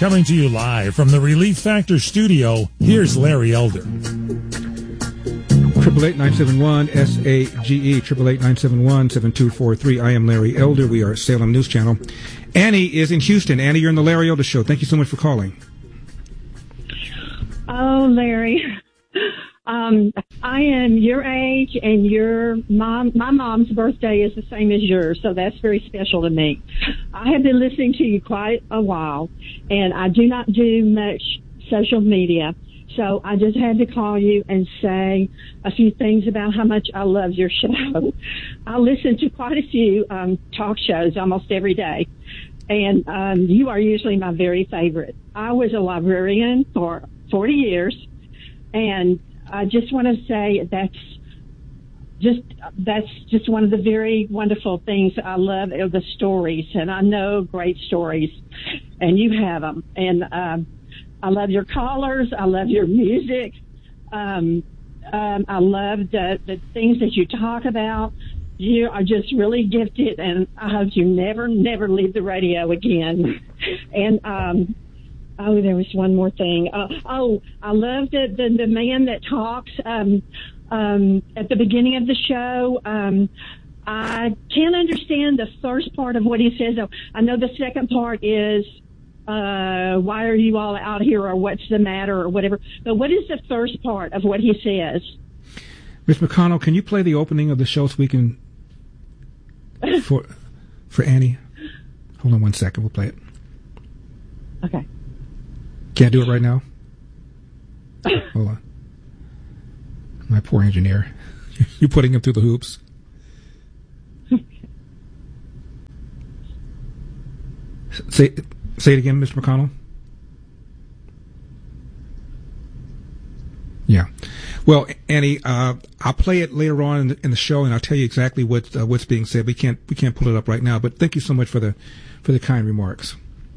Coming to you live from the Relief Factor studio, here's Larry Elder. 888-971-SAGE, 888-971-7243. I am Larry Elder. We are Salem News Channel. Annie is in Houston. Annie, you're on the Larry Elder Show. Thank you so much for calling. Oh, Larry. I am your age, and my mom's birthday is the same as yours, so that's very special to me. I have been listening to you quite a while, and I do not do much social media, so I just had to call you and say a few things about how much I love your show. I listen to quite a few talk shows almost every day, and you are usually my very favorite. I was a librarian for 40 years, and I just want to say that's just one of the very wonderful things I love are the stories, and I know great stories, and you have them. And I love your callers. I love your music. I love the things that you talk about. You are just really gifted, and I hope you never leave the radio again. And oh, there was one more thing. I love the man that talks at the beginning of the show. I can't understand the first part of what he says. I know the second part is why are you all out here, or what's the matter, or whatever. But what is the first part of what he says? Ms. McConnell, can you play the opening of the show so we can for Annie? Hold on 1 second. We'll play it. Okay. Can't do it right now? Hold on. My poor engineer. You're putting him through the hoops. Say it again, Mr. McConnell. Yeah. Well, Annie, I'll play it later on in the show, and I'll tell you exactly what's being said. We can't pull it up right now, but thank you so much for the kind remarks.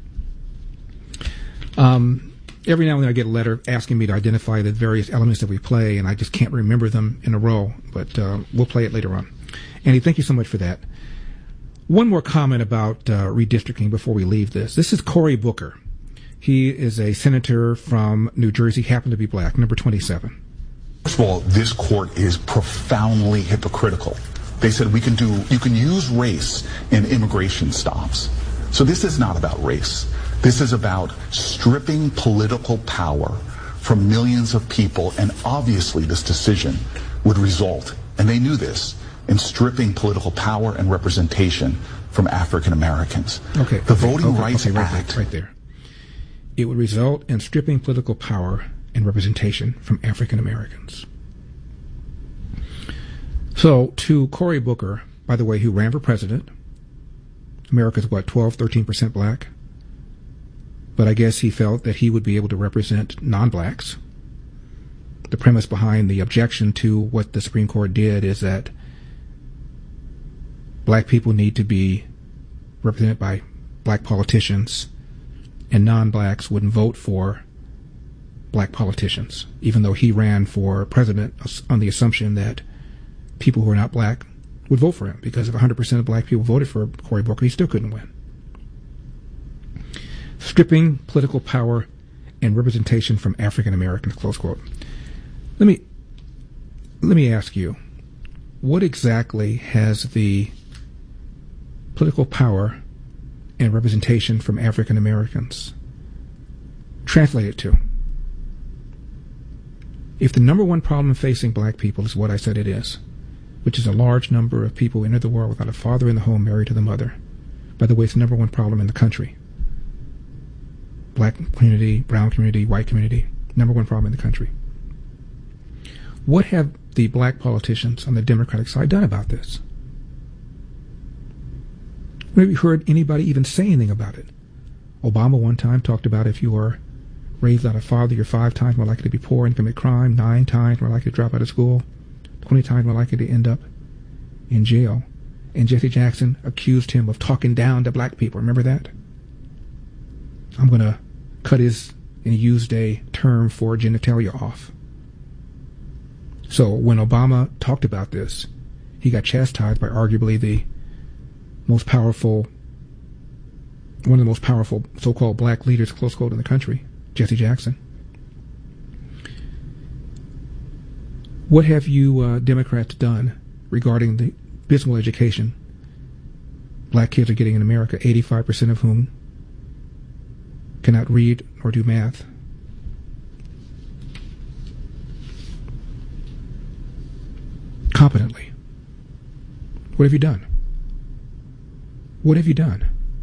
Every now and then I get a letter asking me to identify the various elements that we play, and I just can't remember them in a row, but we'll play it later on. Annie, thank you so much for that. One more comment about redistricting before we leave this. This is Cory Booker. He is a senator from New Jersey, happened to be black, number 27. First of all, this court is profoundly hypocritical. They said you can use race in immigration stops. So this is not about race. This is about stripping political power from millions of people, and obviously this decision would result, and they knew this, in stripping political power and representation from African Americans. The Voting Rights Act. Right there. It would result in stripping political power and representation from African Americans. So, to Cory Booker, by the way, who ran for president, America's 13% black? But I guess he felt that he would be able to represent non-blacks. The premise behind the objection to what the Supreme Court did is that black people need to be represented by black politicians, and non-blacks wouldn't vote for black politicians, even though he ran for president on the assumption that people who are not black would vote for him, because if 100% of black people voted for Cory Booker, he still couldn't win. Stripping political power and representation from African Americans, close quote. Let me ask you, what exactly has the political power and representation from African Americans translated to? If the number one problem facing black people is what I said it is, which is a large number of people who enter the world without a father in the home married to the mother. By the way, it's the number one problem in the country. Black community, brown community, white community, number one problem in the country. What have the black politicians on the Democratic side done about this? Have you heard anybody even say anything about it? Obama one time talked about if you are raised without a father, you're 5 times more likely to be poor and commit crime, 9 times more likely to drop out of school, 20 times more likely to end up in jail. And Jesse Jackson accused him of talking down to black people. Remember that? I'm going to cut his, and he used a term for genitalia off. So when Obama talked about this, he got chastised by arguably the most powerful one of the most powerful so-called black leaders, close quote, in the country, Jesse Jackson. What have you Democrats done regarding the abysmal education black kids are getting in America, 85% of whom cannot read or do math? Competently. What have you done? What have you done?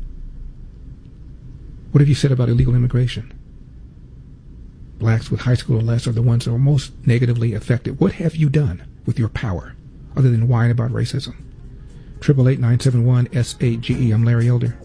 What have you said about illegal immigration? Blacks with high school or less are the ones that are most negatively affected. What have you done with your power other than whine about racism? 888-971-SAGE. I'm Larry Elder.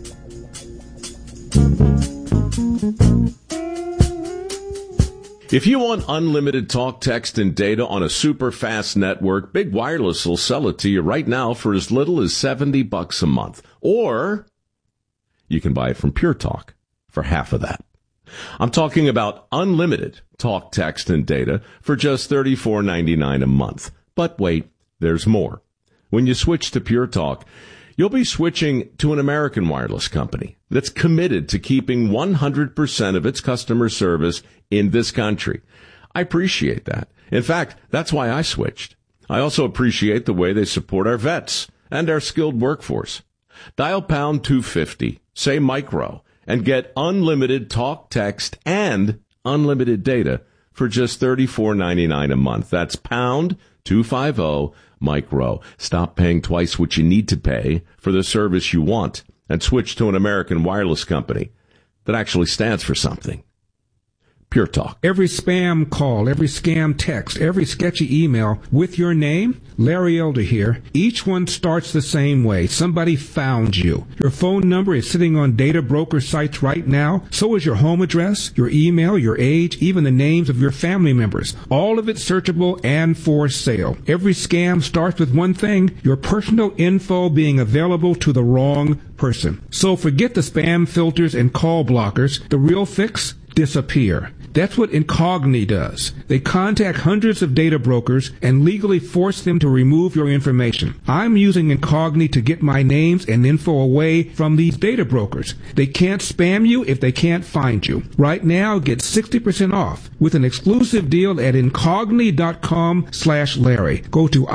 If you want unlimited talk, text, and data on a super fast network, Big Wireless will sell it to you right now for as little as $70 a month. Or you can buy it from Pure Talk for half of that. I'm talking about unlimited talk, text, and data for just $34.99 a month. But wait, there's more. When you switch to Pure Talk, you'll be switching to an American wireless company that's committed to keeping 100% of its customer service in this country. I appreciate that. In fact, that's why I switched. I also appreciate the way they support our vets and our skilled workforce. Dial pound 250, say micro, and get unlimited talk, text, and unlimited data for just $34.99 a month. That's pound 250 micro. Stop paying twice what you need to pay for the service you want and switch to an American wireless company that actually stands for something. Pure Talk. Every spam call, every scam text, every sketchy email with your name, Larry Elder here, each one starts the same way. Somebody found you. Your phone number is sitting on data broker sites right now. So is your home address, your email, your age, even the names of your family members. All of it searchable and for sale. Every scam starts with one thing, your personal info being available to the wrong person. So forget the spam filters and call blockers. The real fix? Disappear. That's what Incogni does. They contact hundreds of data brokers and legally force them to remove your information. I'm using Incogni to get my names and info away from these data brokers. They can't spam you if they can't find you. Right now, get 60% off with an exclusive deal at Incogni.com/Larry. Go to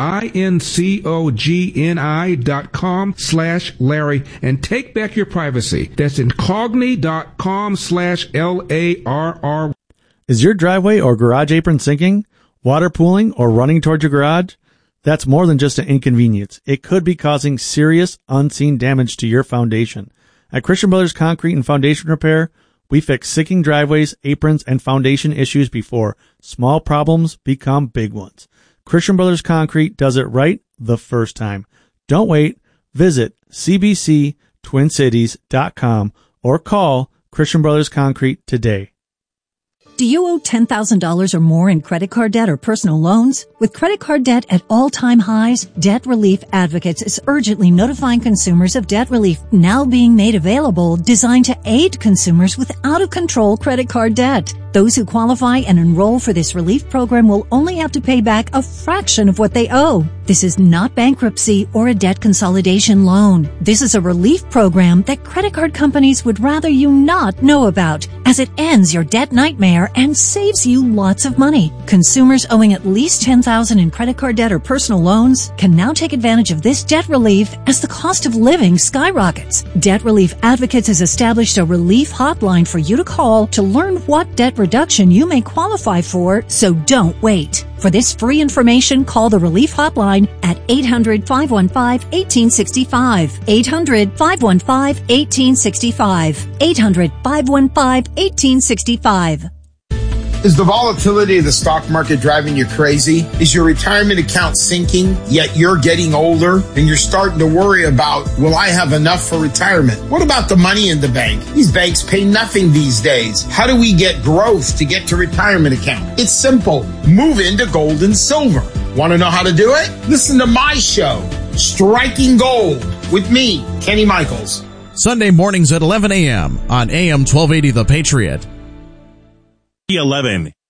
INCOGNI.com/Larry and take back your privacy. That's Incogni.com/LARR. Is your driveway or garage apron sinking, water pooling, or running towards your garage? That's more than just an inconvenience. It could be causing serious, unseen damage to your foundation. At Christian Brothers Concrete and Foundation Repair, we fix sinking driveways, aprons, and foundation issues before small problems become big ones. Christian Brothers Concrete does it right the first time. Don't wait. Visit cbctwincities.com or call Christian Brothers Concrete today. Do you owe $10,000 or more in credit card debt or personal loans? With credit card debt at all-time highs, Debt Relief Advocates is urgently notifying consumers of debt relief now being made available, designed to aid consumers with out-of-control credit card debt. Those who qualify and enroll for this relief program will only have to pay back a fraction of what they owe. This is not bankruptcy or a debt consolidation loan. This is a relief program that credit card companies would rather you not know about, as it ends your debt nightmare and saves you lots of money. Consumers owing at least $10,000 in credit card debt or personal loans can now take advantage of this debt relief as the cost of living skyrockets. Debt Relief Advocates has established a relief hotline for you to call to learn what debt reduction you may qualify for, so don't wait. For this free information, call the Relief Hotline at 800-515-1865. 800-515-1865. 800-515-1865. Is the volatility of the stock market driving you crazy? Is your retirement account sinking, yet you're getting older and you're starting to worry about, will I have enough for retirement? What about the money in the bank? These banks pay nothing these days. How do we get growth to get to retirement account? It's simple. Move into gold and silver. Want to know how to do it? Listen to my show, Striking Gold, with me, Kenny Michaels. Sunday mornings at 11 a.m. on AM 1280 The Patriot. 11